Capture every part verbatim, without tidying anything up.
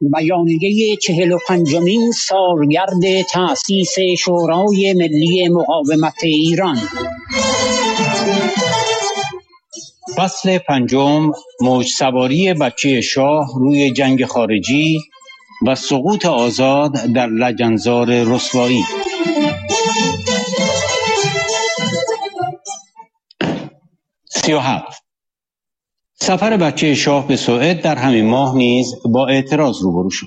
بیانیه چهل و پنجمین سالگرد تأسیس شورای ملی مقاومت ایران. فصل پنجم، موج سواری بچه شاه روی جنگ خارجی و سقوط آزاد در لجنزار رسوایی. سی و هفت. سفر بچه شاه به سوئد در همین ماه نیز با اعتراض روبرو شد.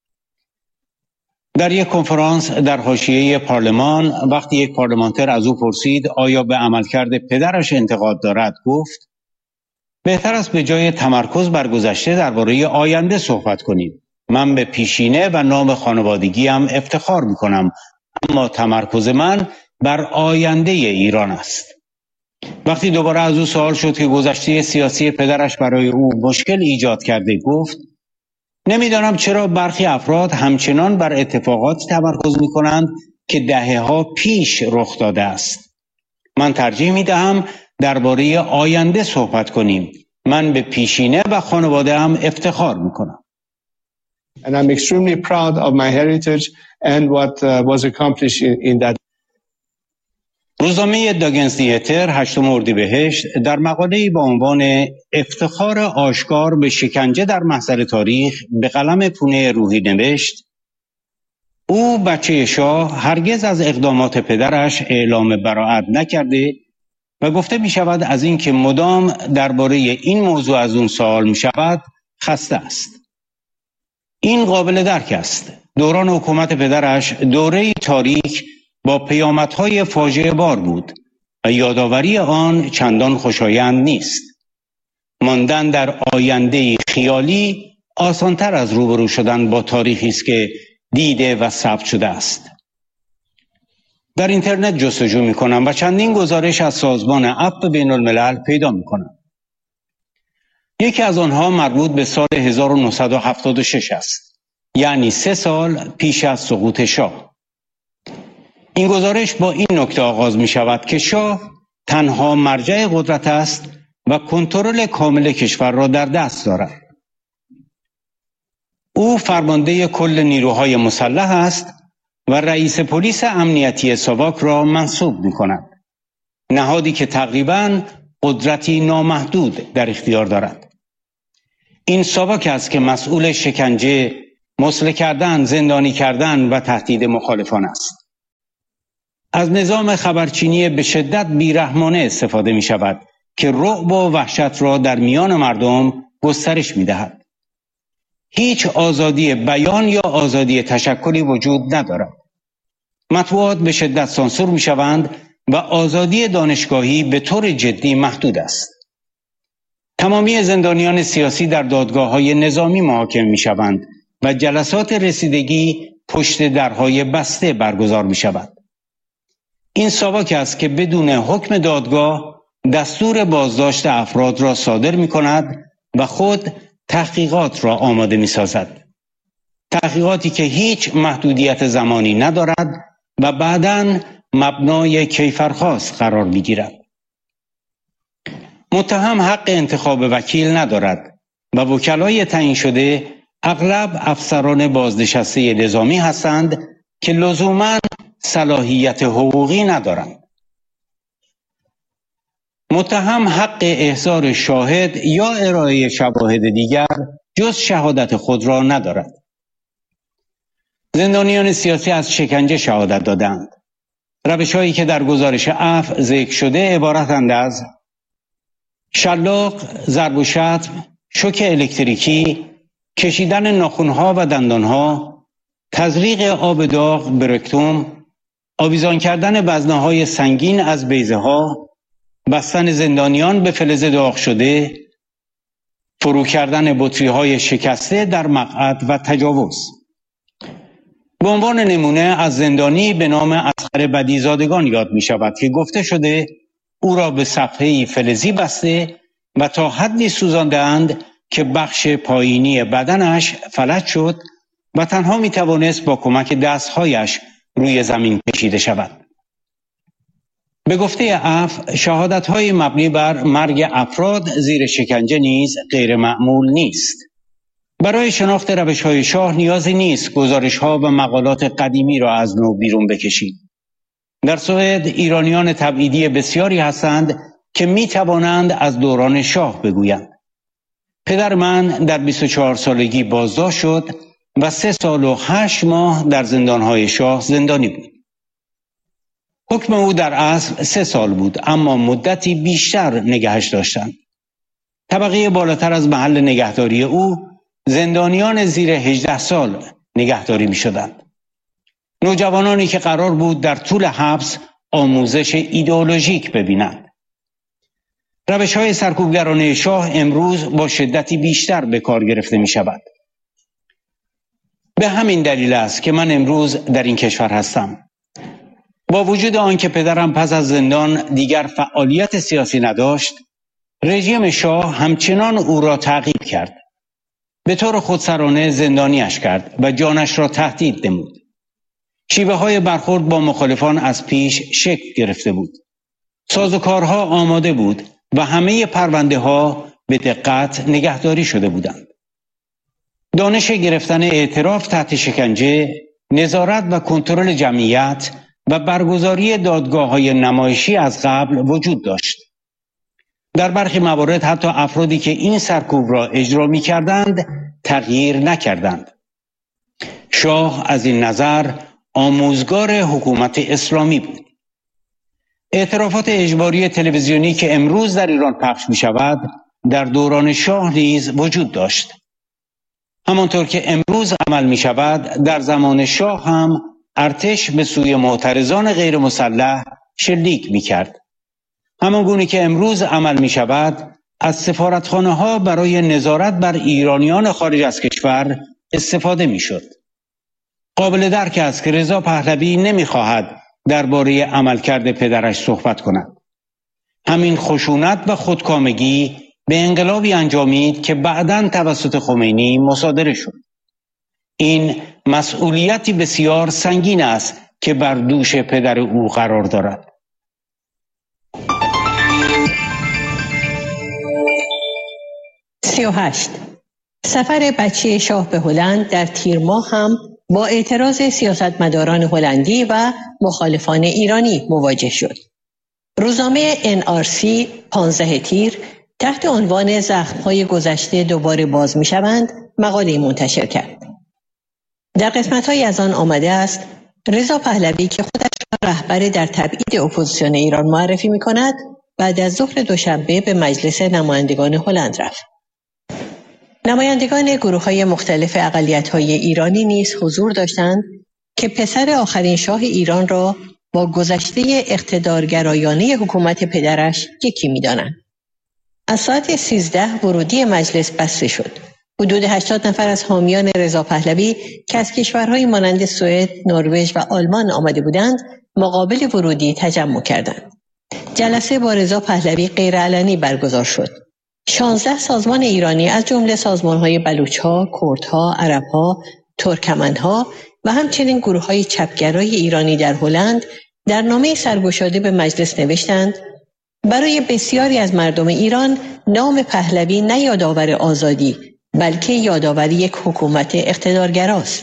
در یک کنفرانس در حاشیه پارلمان وقتی یک پارلمانتر از او پرسید آیا به عملکرد پدرش انتقاد دارد، گفت بهتر است به جای تمرکز بر گذشته درباره آینده صحبت کنیم. من به پیشینه و نام خانوادگیم افتخار میکنم، اما تمرکز من بر آینده ایران است. وقتی دوباره از او سوال شد که گذشته سیاسی پدرش برای او مشکل ایجاد کرده، گفت نمیدانم چرا برخی افراد همچنان بر اتفاقات تمرکز میکنند که دهه‌ها پیش رخ داده است. من ترجیح میدهم درباره آینده صحبت کنیم. من به پیشینه و خانواده‌ام افتخار میکنم. And I'm extremely proud of my heritage and what uh, was accomplished in, in that. روزنامه داگنز دیتر هشتم اردیبهشت در مقاله‌ای با عنوان افتخار آشکار به شکنجه در محضر تاریخ به قلم پونه روحی نوشت او بچه شاه هرگز از اقدامات پدرش اعلام براءت نکرده و گفته می شود از اینکه مدام درباره این موضوع از اون سوال می شود خسته است. این قابل درک است. دوران حکومت پدرش دوره‌ای تاریک با پیامدهای فاجعه بار بود و یادآوری آن چندان خوشایند نیست. ماندن در آینده خیالی آسانتر از روبرو شدن با تاریخی است که دیده و ثبت شده است. در اینترنت جستجو می‌کنم و چندین گزارش از سازمان عفو بین الملل پیدا می‌کنم. یکی از آنها مربوط به سال هزار و نهصد و هفتاد و شش است، یعنی سه سال پیش از سقوط شاه. این گزارش با این نکته آغاز می شود که شاه تنها مرجع قدرت است و کنترل کامل کشور را در دست دارد. او فرمانده کل نیروهای مسلح است و رئیس پلیس امنیتی ساواک را منصوب می کند. نهادی که تقریباً قدرتی نامحدود در اختیار دارد. این ساواک است که مسئول شکنجه، مسلح کردن، زندانی کردن و تهدید مخالفان است. از نظام خبرچینی به شدت بیرحمانه استفاده می شود که رعب و وحشت را در میان مردم گسترش می دهد. هیچ آزادی بیان یا آزادی تشکلی وجود ندارد. مطبوعات به شدت سانسور می شوند و آزادی دانشگاهی به طور جدی محدود است. تمامی زندانیان سیاسی در دادگاه‌های نظامی محاکمه می شوند و جلسات رسیدگی پشت درهای بسته برگزار می شود. این ساواک است که بدون حکم دادگاه دستور بازداشت افراد را صادر می کند و خود تحقیقات را آماده می سازد. تحقیقاتی که هیچ محدودیت زمانی ندارد و بعداً مبنای کیفرخواست قرار می گیرد. متهم حق انتخاب وکیل ندارد و وکلای تعیین شده اغلب افسران بازنشسته نظامی هستند که لزوماً صلاحیت حقوقی ندارند. متهم حق احضار شاهد یا ارائه شواهد دیگر جز شهادت خود را ندارد. زندانیان سیاسی از شکنجه شهادت دادند. روش‌هایی که در گزارش عفو ذکر شده عبارتند از شلاق، ضرب و شتم، شوک الکتریکی، کشیدن ناخن‌ها و دندان‌ها، تزریق آب داغ به رکتوم، آویزان کردن وزنه‌های سنگین از بیضه‌ها، بستن زندانیان به فلز داغ شده، فرو کردن بطری‌های شکسته در مقعد و تجاوز. به عنوان نمونه از زندانی به نام اصغر بدیزادگان یاد می شود که گفته شده او را به صفحه‌ای فلزی بسته و تا حدی سوزانده‌اند که بخش پایینی بدنش فلج شد و تنها می توانست با کمک دستهایش روی زمین کشیده شود. به گفته عفو، شهادت‌های مبنی بر مرگ افراد زیر شکنجه نیز غیر معمول نیست. برای شناخت روش‌های شاه نیازی نیست گزارش‌ها و مقالات قدیمی را از نو بیرون بکشید. در سوئد ایرانیان تبعیدی بسیاری هستند که می توانند از دوران شاه بگویند. پدر من در بیست و چهار سالگی بازداشت شد و سه سال و هشت ماه در زندانهای شاه زندانی بود. حکم او در اصل سه سال بود، اما مدتی بیشتر نگهش داشتند. طبقه بالاتر از محل نگهداری او زندانیان زیر هجده سال نگهداری می شدند. نوجوانانی که قرار بود در طول حبس آموزش ایدئولوژیک ببینند. روش‌های سرکوبگرانه شاه امروز با شدتی بیشتر به کار گرفته می شود. به همین دلیل است که من امروز در این کشور هستم. با وجود آنکه پدرم پس از زندان دیگر فعالیت سیاسی نداشت، رژیم شاه همچنان او را تعقیب کرد. به طور خودسرانه زندانیش کرد و جانش را تهدید نمود. شیوه های برخورد با مخالفان از پیش شکل گرفته بود. سازوکارها آماده بود و همه پرونده ها به دقت نگهداری شده بودند. دانش گرفتن اعتراف تحت شکنجه، نظارت و کنترل جمعیت و برگزاری دادگاه‌های نمایشی از قبل وجود داشت. در برخی موارد حتی افرادی که این سرکوب را اجرا می‌کردند تغییر نکردند. شاه از این نظر آموزگار حکومت اسلامی بود. اعترافات اجباری تلویزیونی که امروز در ایران پخش می‌شود در دوران شاه نیز وجود داشت. همانطور که امروز عمل می‌شود در زمان شاه هم ارتش به سوی معترضان غیر مسلح شلیک می‌کرد. همان گونه که امروز عمل می‌شود از سفارتخانه‌ها برای نظارت بر ایرانیان خارج از کشور استفاده می‌شد. قابل درک است که رضا پهلوی نمی‌خواهد درباره عملکرد پدرش صحبت کند. همین خشونت و خودکامگی به انقلابی انجامید که بعداً توسط خمینی مصادره شد. این مسئولیتی بسیار سنگین است که بر دوش پدر او قرار دارد. سی و هشت. سفر بچه شاه به هلند در تیر ماه هم با اعتراض سیاستمداران هلندی و مخالفان ایرانی مواجه شد. روزنامه ان آر سی پانزده تیر تحت عنوان زخم‌های گذشته دوباره باز می‌شوند مقاله منتشر کرد. در قسمت‌های از آن آمده است رضا پهلوی که خودش را رهبر در تبعید اپوزیسیون ایران معرفی می‌کند بعد از ظهر دوشنبه به مجلس نمایندگان هلند رفت. نمایندگان گروه‌های مختلف اقلیت‌های ایرانی نیز حضور داشتند که پسر آخرین شاه ایران را با گذشته اقتدارگرایانه حکومت پدرش یکی می‌دانند. از ساعت سیزده ورودی مجلس بسته شد. حدود هشتاد نفر از حامیان رضا پهلوی که از کشورهای مانند سوئد، نروژ و آلمان آمده بودند، مقابل ورودی تجمع کردند. جلسه با رضا پهلوی غیرعلنی برگزار شد. شانزده سازمان ایرانی از جمله سازمان‌های بلوچ‌ها، کردها، عرب‌ها، ترکمن‌ها و همچنین گروه‌های چپگرای ایرانی در هلند در نامه سرگشاده به مجلس نوشتند: برای بسیاری از مردم ایران نام پهلوی نه یادآور آزادی بلکه یادآور یک حکومت اقتدارگراست.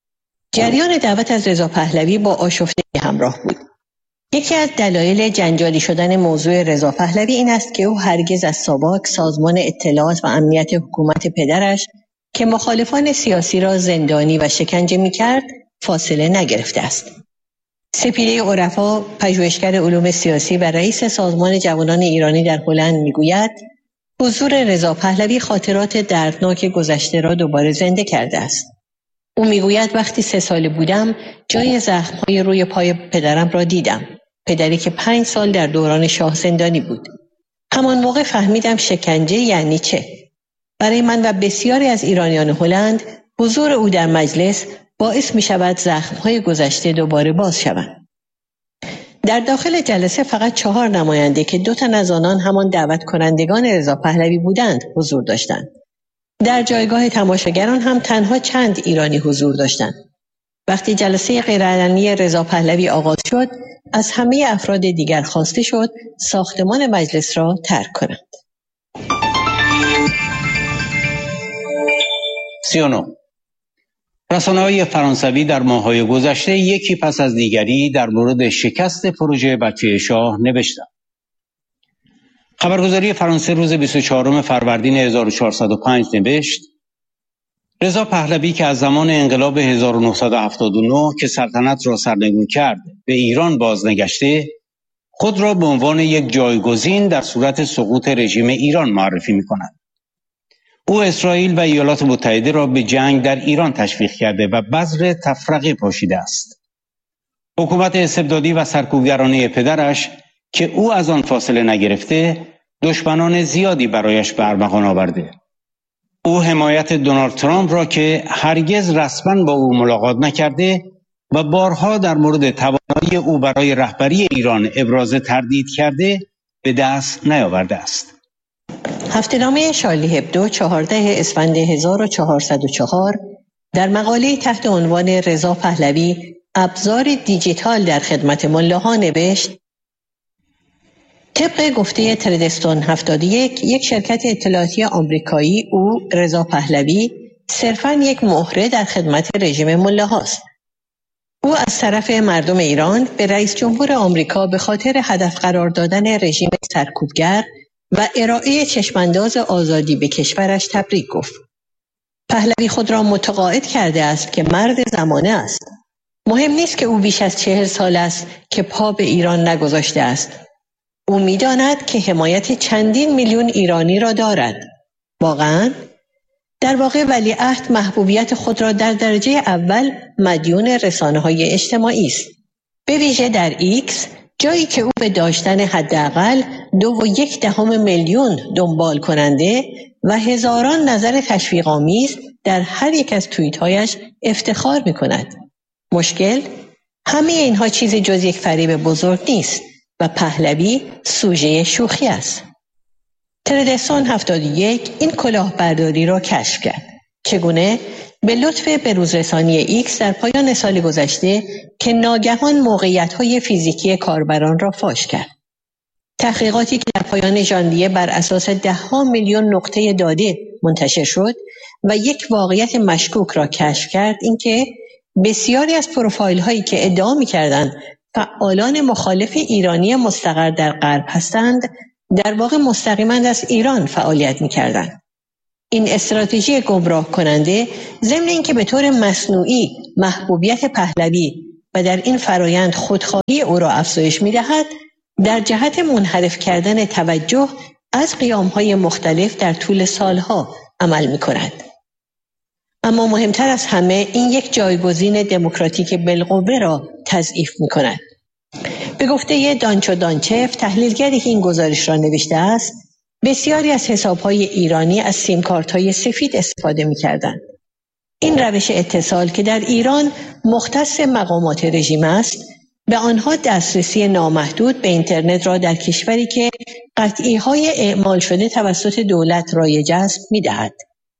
جریان دعوت از رضا پهلوی با آشفتگی همراه بود. یکی از دلایل جنجالی شدن موضوع رضا پهلوی این است که او هرگز از ساواک، سازمان اطلاعات و امنیت حکومت پدرش که مخالفان سیاسی را زندانی و شکنجه می‌کرد فاصله نگرفته است. سپیده عرفا، پژوهشگر علوم سیاسی و رئیس سازمان جوانان ایرانی در هلند میگوید حضور رضا پهلوی خاطرات دردناک گذشته را دوباره زنده کرده است. او میگوید وقتی سه ساله بودم جای زخم‌های روی پای پدرم را دیدم. پدری که پنج سال در دوران شاه زندانی بود. همان موقع فهمیدم شکنجه یعنی چه. برای من و بسیاری از ایرانیان هلند حضور او در مجلس باعث می شود زخم‌های گذشته دوباره باز شوند. در داخل جلسه فقط چهار نماینده که دو تن از آنان همان دعوت کنندگان رضا پهلوی بودند حضور داشتند. در جایگاه تماشاگران هم تنها چند ایرانی حضور داشتند. وقتی جلسه غیرعلنی رضا پهلوی آغاز شد، از همه افراد دیگر خواسته شد ساختمان مجلس را ترک کنند. سی و نه. رسانه‌های فرانسوی در ماه‌های گذشته یکی پس از دیگری در مورد شکست پروژه بچه شاه نوشتند. خبرگزاری فرانسه روز بیست و چهارم فروردین هزار و چهارصد و پنج نوشت: رضا پهلوی که از زمان انقلاب هزار و نهصد و هفتاد و نه که سلطنت را سرنگون کرد به ایران بازنگشته، خود را به عنوان یک جایگزین در صورت سقوط رژیم ایران معرفی می‌کند. او اسرائیل و ایالات متحده را به جنگ در ایران تشویق کرده و بذر تفرقه پاشیده است. حکومت استبدادی و سرکوبگرانه پدرش که او از آن فاصله نگرفته، دشمنان زیادی برایش به ارمغان آورده. او حمایت دونالد ترامپ را که هرگز رسما با او ملاقات نکرده و بارها در مورد توانایی او برای رهبری ایران ابراز تردید کرده، به دست نیاورده است. هفته‌نامه شارلی هبدو چهاردهم اسفند هزار و چهارصد و چهار در مقاله تحت عنوان رضا پهلوی ابزار دیجیتال در خدمت ملاها نوشت: طبق گفته تردستون هفتاد و یک، یک شرکت اطلاعاتی آمریکایی، او رضا پهلوی صرفاً یک مهره در خدمت رژیم ملاهاست. او از طرف مردم ایران به رئیس جمهور آمریکا به خاطر هدف قرار دادن رژیم سرکوبگر و ارائه چشمانداز آزادی به کشورش تبریک گفت. پهلوی خود را متقاعد کرده است که مرد زمانه است. مهم نیست که او بیش از چهل سال است که پا به ایران نگذاشته است. او می‌داند که حمایت چندین میلیون ایرانی را دارد. واقعاً؟ در واقع ولیعهد محبوبیت خود را در درجه اول مدیون رسانه‌های اجتماعی است. به ویژه در ایکس، جایی که او به داشتن حداقل دو و یک دهم میلیون دنبال کننده و هزاران نظر تشویق‌آمیز در هر یک از توییت‌هایش افتخار می‌کند. مشکل؟ همه اینها چیز جز یک فریب بزرگ نیست و پهلوی سوژه شوخی است. تردستون هفتاد و یک این کلاهبرداری را کشف کرد. چگونه؟ به لطف بروزرسانی ایکس در پایان سال گذشته که ناگهان موقعیت‌های فیزیکی کاربران را فاش کرد. تحقیقاتی که در پایان ژانویه بر اساس ده ها میلیون نقطه داده منتشر شد و یک واقعیت مشکوک را کشف کرد، اینکه بسیاری از پروفایل هایی که ادعا می‌کردند فعالان مخالف ایرانی مستقر در غرب هستند، در واقع مستقیما از ایران فعالیت می‌کردند. این استراتژی گمراه کننده ضمن اینکه به طور مصنوعی محبوبیت پهلوی و در این فرایند خودخواهی او را افزایش می‌دهد، در جهت منحرف کردن توجه از قیام‌های مختلف در طول سالها عمل می‌کند. اما مهمتر از همه این یک جایگزین دموکراتیک بالقوه را تضعیف می‌کند. به گفته دانچو دانچف، تحلیلگری که این گزارش را نوشته است، بسیاری از حساب‌های ایرانی از سیم کارت‌های سفید استفاده می‌کردند. این روش اتصال که در ایران مختص مقامات رژیم است، به آنها دسترسی نامحدود به اینترنت را در کشوری که قطعی‌های اعمال شده توسط دولت رایج است می‌دهد.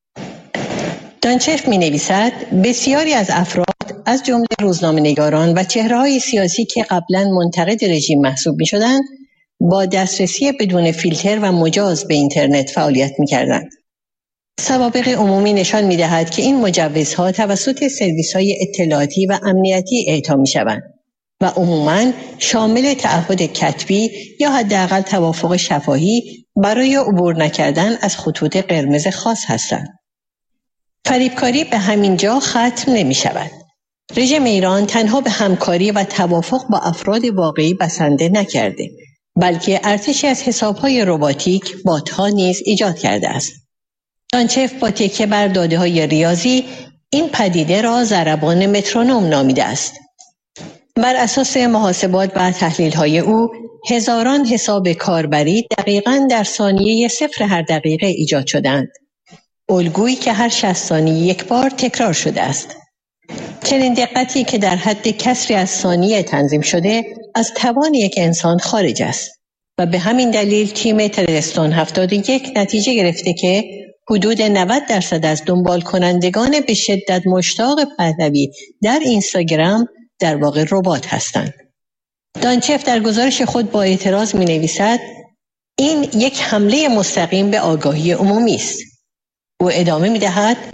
دانچف می‌نویسد بسیاری از افراد از جمله روزنامه‌نگاران و چهره‌های سیاسی که قبلاً منتقد رژیم محسوب می‌شدند، با دسترسی بدون فیلتر و مجاز به اینترنت فعالیت می‌کردند. سوابق عمومی نشان می‌دهد که این مجوزها توسط سرویس‌های اطلاعاتی و امنیتی اعطا می‌شوند و عموماً شامل تعهد کتبی یا حداقل توافق شفاهی برای عبور نکردن از خطوط قرمز خاص هستند. فریبکاری به همین جا ختم نمی‌شود. رژیم ایران تنها به همکاری و توافق با افراد واقعی بسنده نکرده، بلکه ارتشی از حساب‌های رباتیک بات‌ها نیز ایجاد کرده است. دانچف با تکیه بر داده‌های ریاضی این پدیده را ضربان مترونوم نامیده است. بر اساس محاسبات و تحلیل‌های او، هزاران حساب کاربری دقیقاً در ثانیه صفر هر دقیقه ایجاد شدند. الگویی که هر شصت ثانیه یک بار تکرار شده است. چنین دقتی که در حد کسری از ثانیه تنظیم شده از توان یک انسان خارج است و به همین دلیل تیم تردستون هفتاد و یک نتیجه گرفته که حدود نود درصد از دنبال کنندگان به شدت مشتاق پهلوی در اینستاگرام در واقع ربات هستند. دانچف در گزارش خود با اعتراض می نویسد این یک حمله مستقیم به آگاهی عمومی است. او ادامه می دهد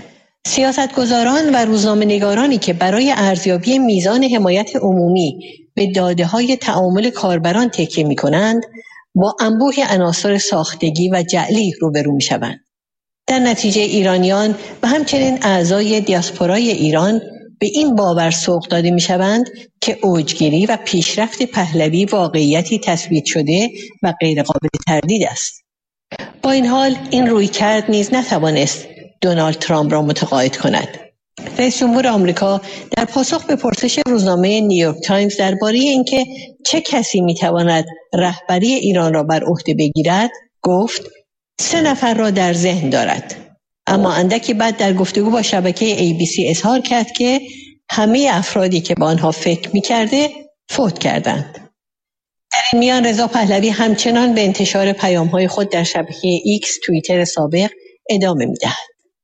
سیاستگزاران و روزنامه‌نگارانی که برای ارزیابی میزان حمایت عمومی به داده‌های تعامل کاربران تکیه می‌کنند، با انبوه عناصر ساختگی و جعلی روبرو می‌شوند. در نتیجه ایرانیان و همچنین اعضای دیاسپورای ایران به این باور سوق داده می‌شوند که اوجگیری و پیشرفت پهلوی واقعیتی تثبیت شده و غیرقابل تردید است. با این حال این رویکرد نیز نتوانست دونالد ترامپ را متقاعد کند. رئیس جمهور آمریکا در پاسخ به پرسش روزنامه نیویورک تایمز درباره اینکه چه کسی میتواند رهبری ایران را بر عهده بگیرد گفت سه نفر را در ذهن دارد، اما اندکی بعد در گفتگو با شبکه ای بی سی اظهار کرد که همه افرادی که با آنها فکر میکرده فوت کردند. در این میان رضا پهلوی همچنان به انتشار پیام‌های خود در شبکه ایکس توییتر سابق ادامه می‌دهد.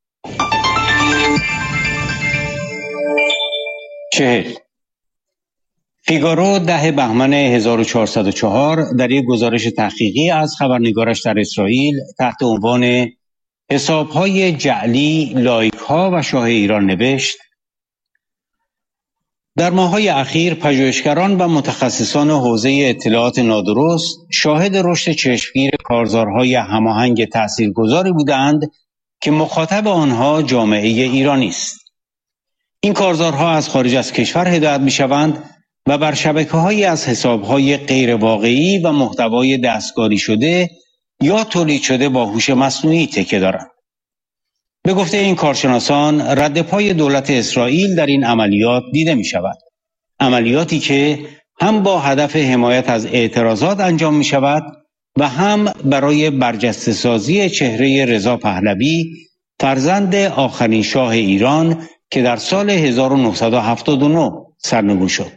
چهل فیگارو ده بهمن هزار و چهارصد و چهار در یک گزارش تحقیقی از خبرنگارش در اسرائیل تحت عنوان حساب‌های جعلی، لایک‌ها و شاه ایران نوشت: در ماه‌های اخیر پژوهشگران و متخصصان حوزه اطلاعات نادرست شاهد رشد چشمگیر کارزارهای هماهنگ تاثیرگذاری بودند که مخاطب آنها جامعه ایرانی است. این کارزارها از خارج از کشور هدایت می‌شوند و بر شبکه‌هایی از حساب‌های غیر واقعی و محتوای دستکاری شده یا تولید شده با هوش مصنوعی تکیه دارند. به گفته این کارشناسان، رد پای دولت اسرائیل در این عملیات دیده می شود. عملیاتی که هم با هدف حمایت از اعتراضات انجام می شود و هم برای برجسته سازی چهره رضا پهلوی، فرزند آخرین شاه ایران که در سال هزار و نهصد و هفتاد و نه سرنگون شد.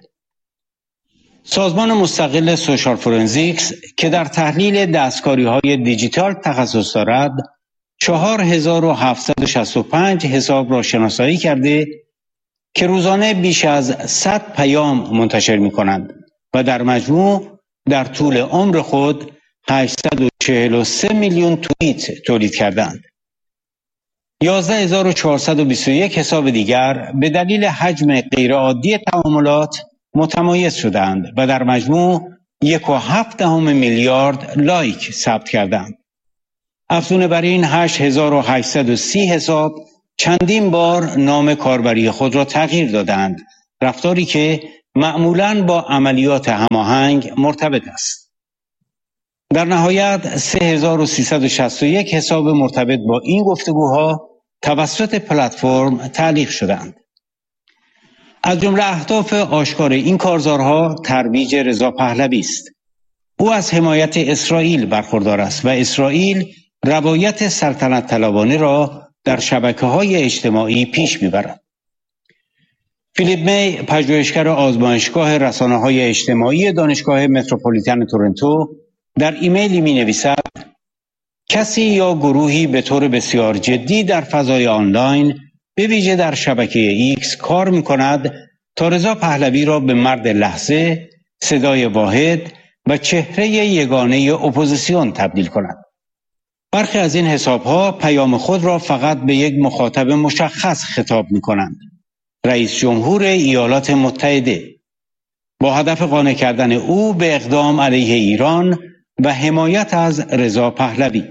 سازمان مستقل سوشال فورنزیکس که در تحلیل دستکاری‌های دیجیتال تخصص دارد، چهار هزار و هفتصد و شصت و پنج حساب را شناسایی کرده که روزانه بیش از صد پیام منتشر می‌کنند و در مجموع در طول عمر خود هشتصد و چهل و سه میلیون توییت تولید کردند. یازده هزار و چهارصد و بیست و یک حساب دیگر به دلیل حجم غیرعادی تعاملات متمایز شدند و در مجموع یک و هفت دهم میلیارد لایک ثبت کردند. افزون بر این هشت هزار و هشتصد و سی حساب چندین بار نام کاربری خود را تغییر دادند، رفتاری که معمولاً با عملیات هماهنگ مرتبط است. در نهایت سه هزار و سیصد و شصت و یک حساب مرتبط با این گفتگوها توسط پلتفرم تعلیق شدند. از جمله اهداف آشکار این کارزارها ترویج رضا پهلوی است. او از حمایت اسرائیل برخوردار است و اسرائیل روایت سلطنت طلبانه را در شبکه‌های اجتماعی پیش می‌برد. فیلیپ می، پژوهشگر آزمایشگاه رسانه‌های اجتماعی دانشگاه متروپولیتن تورنتو، در ایمیلی می‌نویسد: کسی یا گروهی به طور بسیار جدی در فضای آنلاین، به ویژه در شبکه ایکس، کار می‌کند تا رضا پهلوی را به مرد لحظه، صدای واحد و چهره یگانه اپوزیسیون تبدیل کند. برخی از این حساب‌ها پیام خود را فقط به یک مخاطب مشخص خطاب می‌کنند: رئیس جمهور ایالات متحده، با هدف قانع کردن او به اقدام علیه ایران و حمایت از رضا پهلوی.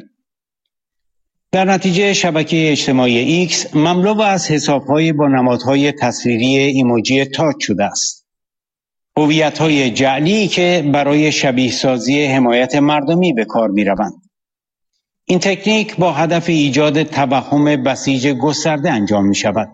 در نتیجه شبکه اجتماعی ایکس مملو از حساب‌های با نمادهای تصویری ایموجی تاچ شده است. هویت‌های جعلی که برای شبیه سازی حمایت مردمی به کار می‌روند. این تکنیک با هدف ایجاد توهم بسیج گسترده انجام می شود.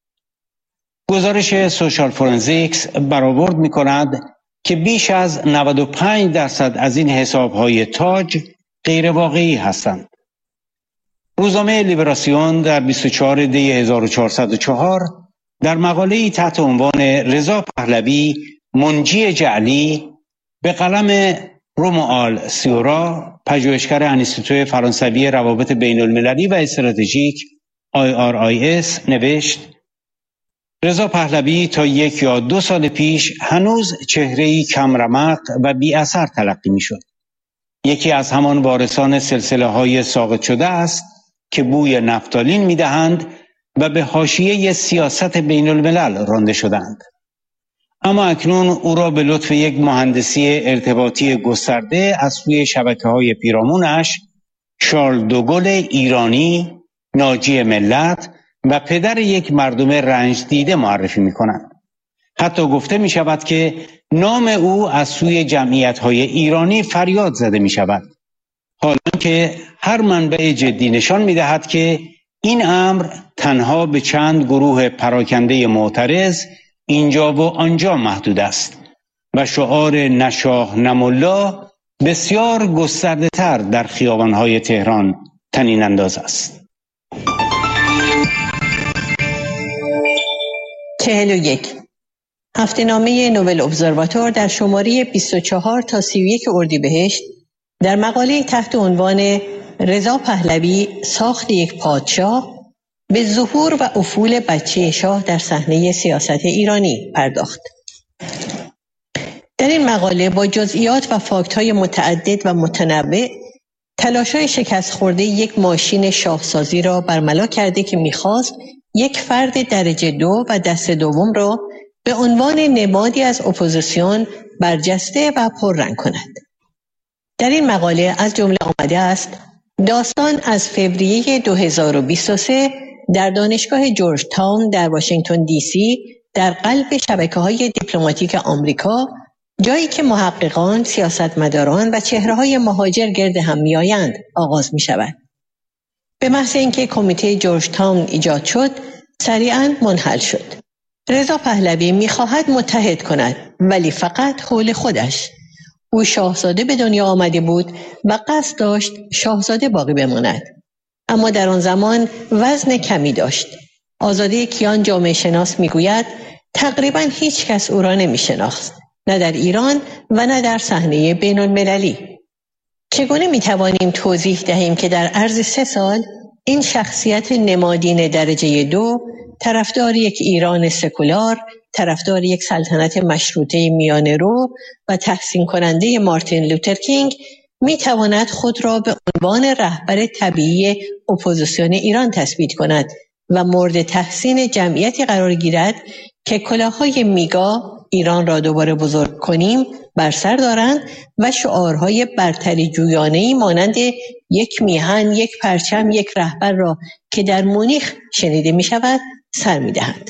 گزارش سوشال فورنزیکس برآورد می کند که بیش از نود و پنج درصد از این حساب‌های تاج غیر واقعی هستند. روزنامه لیبراسیون در بیست و چهارم دی هزار و چهارصد و چهار در مقاله‌ای تحت عنوان رضا پهلوی منجی جعلی به قلم روموآل سیورا، پژوهشگر انستیتوی فرانسوی روابط بین المللی و استراتژیک آی آر آی اس نوشت: رضا پهلوی تا یک یا دو سال پیش هنوز چهره‌ای کمرمق و بی اثر تلقی می‌شد. یکی از همان وارثان سلسله‌های ساقط شده است که بوی نفتالین می‌دهند و به حاشیه سیاست بین الملل رانده شدند. اما اکنون او را به لطف یک مهندسی ارتباطی گسترده از سوی شبکه‌های پیرامونش شارل دوگل ایرانی، ناجی ملت و پدر یک مردم رنج دیده معرفی می‌کنند. حتی گفته می شود که نام او از سوی جمعیت‌های ایرانی فریاد زده می شود. حالا که هر منبع جدی نشان می دهد که این امر تنها به چند گروه پراکنده معترض اینجا و آنجا محدود است و شعار نشاه نمولا بسیار گسترده تر در خیابان‌های تهران طنین انداز است. چهل و یک هفته‌نامه نوبل ابزرواتور در شماره بیست و چهار تا سی و یک اردیبهشت در مقاله تحت عنوان رضا پهلوی ساخت یک پادشاه به ظهور و افول بچه شاه در صحنه سیاست ایرانی پرداخت. در این مقاله با جزئیات و فاکت‌های متعدد و متنوع تلاش‌های شکست خورده یک ماشین شاهسازی را برملا کرده که می‌خواست یک فرد درجه دو و دست دوم را به عنوان نمادی از اپوزیسیون برجسته و پررنگ کند. در این مقاله از جمله آمده است داستان از فوریه دو هزار و بیست و سه در دانشگاه جورج تاون در واشنگتن دی سی در قلب شبکه‌های دیپلماتیک آمریکا، جایی که محققان، سیاستمداران و چهره‌های مهاجر گرد هم می‌آیند، آغاز می‌شود. به محض اینکه کمیته جورج تاون ایجاد شد، سریعاً منحل شد. رضا پهلوی می‌خواهد متحد کند، ولی فقط حول خودش. او شاهزاده به دنیا آمده بود و قصد داشت شاهزاده باقی بماند. اما در آن زمان وزن کمی داشت. آزاده کیان جامعه شناس میگوید تقریباً هیچ کس او را نمی‌شناخت، نه در ایران و نه در صحنه بین المللی. چگونه می‌توانیم توضیح دهیم که در عرض سه سال این شخصیت نمادین درجه دو، طرفدار یک ایران سکولار، طرفدار یک سلطنت مشروطه میانه رو و تحسین کننده مارتین لوتر کینگ می تواند خود را به عنوان رهبر طبیعی اپوزیسیون ایران تثبیت کند و مورد تحسین جمعیتی قرار گیرد که کلاههای میگا ایران را دوباره بزرگ کنیم بر سر دارند و شعارهای برتری جویانه‌ای مانند یک میهن، یک پرچم، یک رهبر را که در مونیخ شنیده می شود سر می دهند.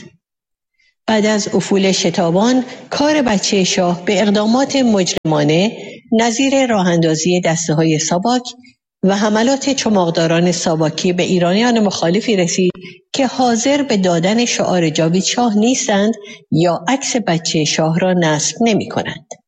بعد از افول شتابان، کار بچه شاه به اقدامات مجرمانه نظیر راهاندازی دسته‌های ساواک و حملات چماقداران ساواکی به ایرانیان مخالفی رسید که حاضر به دادن شعار جاوید شاه نیستند یا عکس بچه شاه را نصب نمی کنند.